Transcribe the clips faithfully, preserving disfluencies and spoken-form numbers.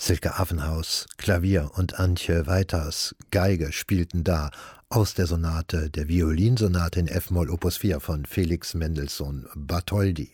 Silke Affenhaus, Klavier und Antje Weiters, Geige spielten da aus der Sonate, der Violinsonate in F-Moll Opus vier von Felix Mendelssohn Bartholdy.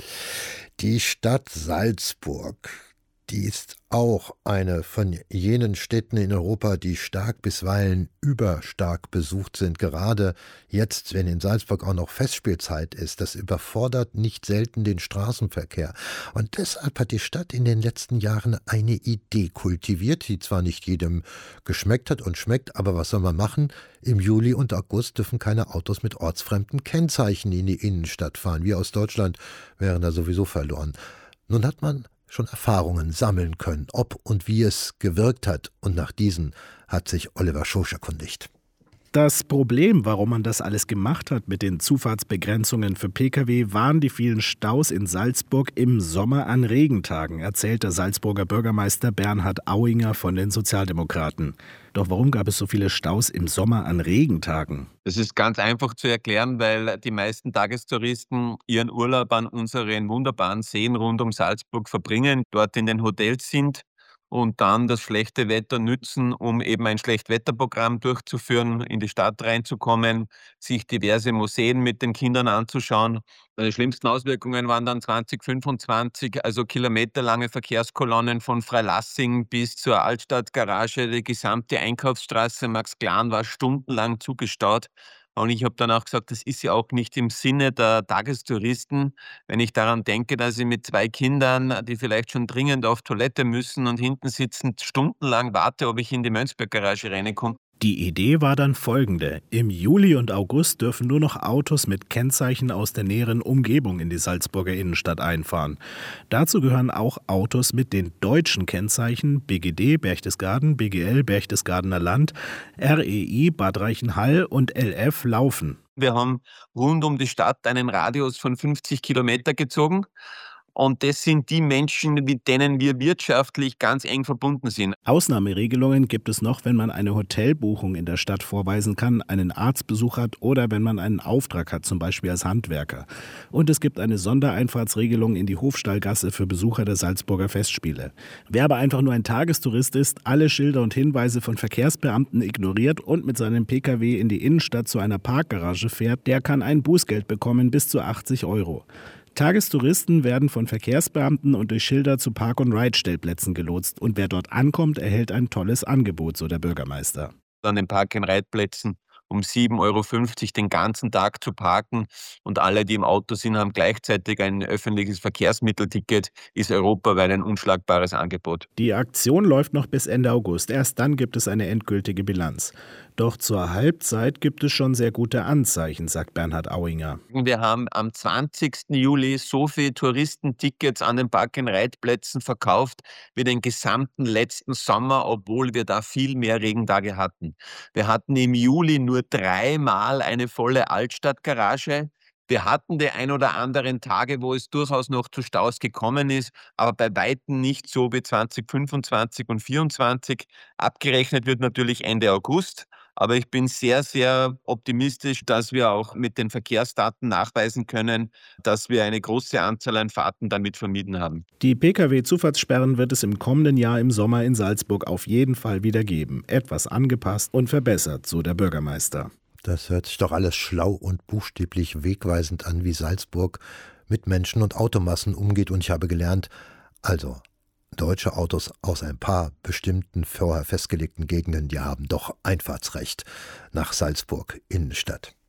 Die Stadt Salzburg, die ist auch eine von jenen Städten in Europa, die stark bisweilen überstark besucht sind. Gerade jetzt, wenn in Salzburg auch noch Festspielzeit ist, das überfordert nicht selten den Straßenverkehr. Und deshalb hat die Stadt in den letzten Jahren eine Idee kultiviert, die zwar nicht jedem geschmeckt hat und schmeckt, aber was soll man machen? Im Juli und August dürfen keine Autos mit ortsfremden Kennzeichen in die Innenstadt fahren. Wir aus Deutschland wären da sowieso verloren. Nun hat man schon Erfahrungen sammeln können, ob und wie es gewirkt hat. Und nach diesen hat sich Oliver Schosch erkundigt. Das Problem, warum man das alles gemacht hat mit den Zufahrtsbegrenzungen für Pkw, waren die vielen Staus in Salzburg im Sommer an Regentagen, erzählt der Salzburger Bürgermeister Bernhard Auinger von den Sozialdemokraten. Doch warum gab es so viele Staus im Sommer an Regentagen? Das ist ganz einfach zu erklären, weil die meisten Tagestouristen ihren Urlaub an unseren wunderbaren Seen rund um Salzburg verbringen, dort in den Hotels sind und dann das schlechte Wetter nützen, um eben ein Schlechtwetterprogramm durchzuführen, in die Stadt reinzukommen, sich diverse Museen mit den Kindern anzuschauen. Die schlimmsten Auswirkungen waren dann zwanzig fünfundzwanzig, also kilometerlange Verkehrskolonnen von Freilassing bis zur Altstadtgarage. Die gesamte Einkaufsstraße Max Glan war stundenlang zugestaut. Und ich habe dann auch gesagt, das ist ja auch nicht im Sinne der Tagestouristen, wenn ich daran denke, dass ich mit zwei Kindern, die vielleicht schon dringend auf Toilette müssen und hinten sitzend stundenlang warte, ob ich in die Mönchsberg-Garage reinkomme. Die Idee war dann folgende. Im Juli und August dürfen nur noch Autos mit Kennzeichen aus der näheren Umgebung in die Salzburger Innenstadt einfahren. Dazu gehören auch Autos mit den deutschen Kennzeichen B G D Berchtesgaden, B G L Berchtesgadener Land, R E I Bad Reichenhall und L F Laufen. Wir haben rund um die Stadt einen Radius von fünfzig Kilometer gezogen. Und das sind die Menschen, mit denen wir wirtschaftlich ganz eng verbunden sind. Ausnahmeregelungen gibt es noch, wenn man eine Hotelbuchung in der Stadt vorweisen kann, einen Arztbesuch hat oder wenn man einen Auftrag hat, zum Beispiel als Handwerker. Und es gibt eine Sondereinfahrtsregelung in die Hofstallgasse für Besucher der Salzburger Festspiele. Wer aber einfach nur ein Tagestourist ist, alle Schilder und Hinweise von Verkehrsbeamten ignoriert und mit seinem Pkw in die Innenstadt zu einer Parkgarage fährt, der kann ein Bußgeld bekommen bis zu achtzig Euro. Tagestouristen werden von Verkehrsbeamten und durch Schilder zu Park- und Ride-Stellplätzen gelotst. Und wer dort ankommt, erhält ein tolles Angebot, so der Bürgermeister. An den Park- und Ride-Plätzen um sieben Euro fünfzig den ganzen Tag zu parken und alle, die im Auto sind, haben gleichzeitig ein öffentliches Verkehrsmittelticket, ist europaweit ein unschlagbares Angebot. Die Aktion läuft noch bis Ende August. Erst dann gibt es eine endgültige Bilanz. Doch zur Halbzeit gibt es schon sehr gute Anzeichen, sagt Bernhard Auinger. Wir haben am zwanzigsten Juli so viele Touristentickets an den Park-and-Ride-Plätzen verkauft wie den gesamten letzten Sommer, obwohl wir da viel mehr Regentage hatten. Wir hatten im Juli nur dreimal eine volle Altstadtgarage. Wir hatten die ein oder anderen Tage, wo es durchaus noch zu Staus gekommen ist, aber bei weitem nicht so wie zwanzig fünfundzwanzig und vierundzwanzig. Abgerechnet wird natürlich Ende August. Aber ich bin sehr, sehr optimistisch, dass wir auch mit den Verkehrsdaten nachweisen können, dass wir eine große Anzahl an Fahrten damit vermieden haben. Die Pkw-Zufahrtssperren wird es im kommenden Jahr im Sommer in Salzburg auf jeden Fall wieder geben. Etwas angepasst und verbessert, so der Bürgermeister. Das hört sich doch alles schlau und buchstäblich wegweisend an, wie Salzburg mit Menschen und Automassen umgeht. Und ich habe gelernt, also deutsche Autos aus ein paar bestimmten vorher festgelegten Gegenden, die haben doch Einfahrtsrecht nach Salzburg Innenstadt.